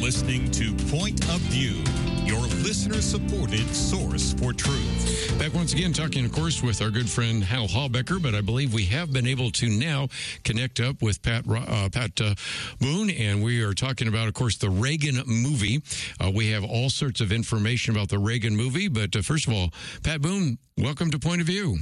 listening to Point of View, your listener-supported source for truth. Back once again, talking, of course, with our good friend Hal Haubecker, but I believe we have been able to now connect up with Pat Boone, and we are talking about, of course, the Reagan movie. We have all sorts of information about the Reagan movie, but first of all, Pat Boone, welcome to Point of View.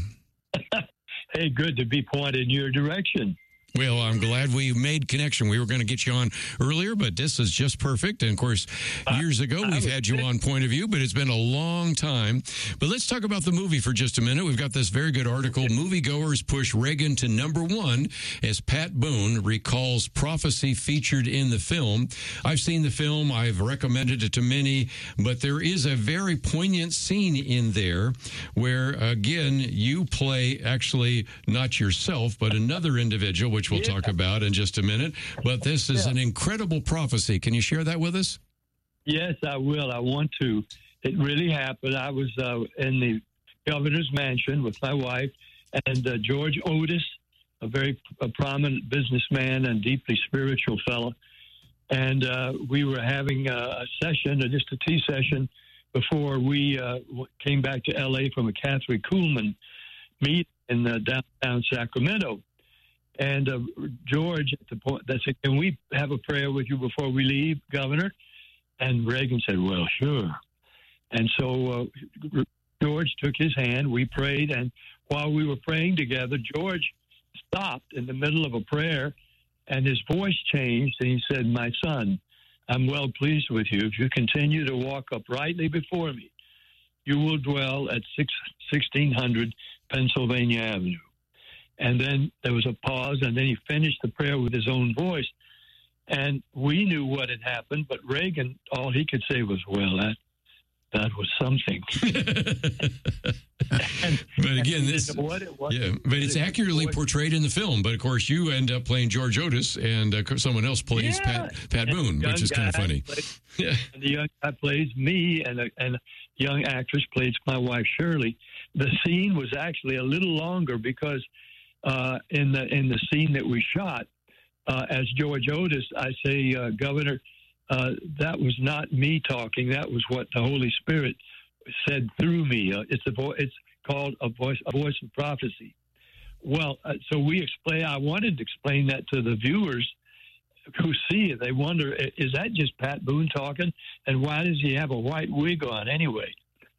Hey, good to be pointed in your direction. Well, I'm glad we made connection. We were going to get you on earlier, but this is just perfect. And, of course, years ago, we've had you on Point of View, but it's been a long time. But let's talk about the movie for just a minute. We've got this very good article, Moviegoers Push Reagan to #1, as Pat Boone recalls prophecy featured in the film. I've seen the film. I've recommended it to many, but there is a very poignant scene in there where, again, you play actually not yourself, but another individual, which we'll talk about in just a minute. But this is an incredible prophecy. Can you share that with us? Yes, I will. I want to. It really happened. I was in the governor's mansion with my wife and George Otis, a very prominent businessman and deeply spiritual fellow. And we were having a session, just a tea session, before we came back to L.A. from a Catherine Kuhlman meet in downtown Sacramento. And George, at the point, that said, "Can we have a prayer with you before we leave, Governor?" And Reagan said, "Well, sure." And so George took his hand. We prayed, and while we were praying together, George stopped in the middle of a prayer, and his voice changed, and he said, "My son, I'm well pleased with you. If you continue to walk uprightly before me, you will dwell at 1600 Pennsylvania Avenue." And then there was a pause, and then he finished the prayer with his own voice. And we knew what had happened, but Reagan, all he could say was, "Well, that was something." But again, but it's accurately portrayed in the film. But of course, you end up playing George Otis, and someone else plays Pat Boone, which is kind of funny. And the young guy plays me, and a young actress plays my wife Shirley. The scene was actually a little longer because in the scene that we shot, as George Otis, I say, "Governor, that was not me talking. That was what the Holy Spirit said through me. It's called a voice of prophecy." Well, so we explain. I wanted to explain that to the viewers who see it. They wonder, is that just Pat Boone talking? And why does he have a white wig on anyway?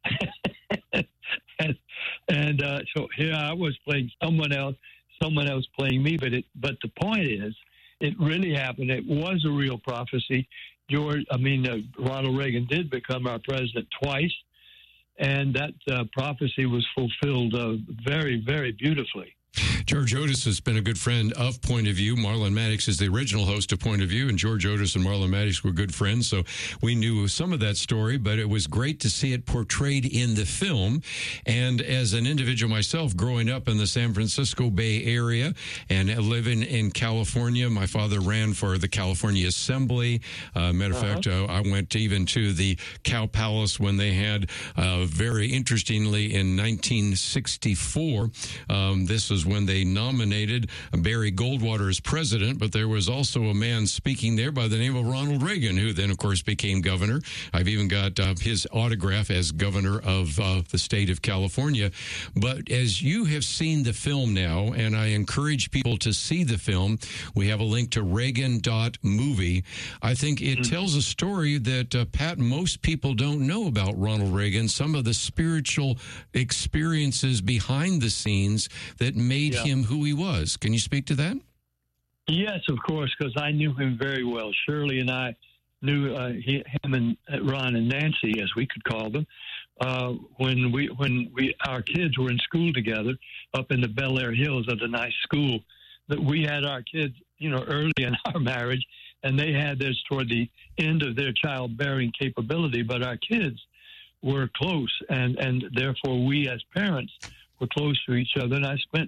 and so here I was playing someone else playing me. But the point is, it really happened. It was a real prophecy. Ronald Reagan did become our president twice, and that prophecy was fulfilled very, very beautifully. George Otis has been a good friend of Point of View. Marlon Maddox is the original host of Point of View, and George Otis and Marlon Maddox were good friends, so we knew some of that story, but it was great to see it portrayed in the film. And as an individual myself, growing up in the San Francisco Bay Area and living in California, my father ran for the California Assembly. Matter of fact, I went even to the Cow Palace when they had, very interestingly, in 1964, this is when they nominated Barry Goldwater as president, but there was also a man speaking there by the name of Ronald Reagan, who then, of course, became governor. I've even got his autograph as governor of the state of California. But as you have seen the film now, and I encourage people to see the film, we have a link to Reagan.movie. I think it tells a story that, Pat, most people don't know about Ronald Reagan, some of the spiritual experiences behind the scenes that made him who he was. Can you speak to that? Yes, of course, because I knew him very well. Shirley and I knew him and Ron and Nancy, as we could call them, when our kids were in school together up in the Bel Air Hills at a nice school. That we had our kids, early in our marriage, and they had theirs toward the end of their childbearing capability. But our kids were close, and therefore we as parents were close to each other. And I spent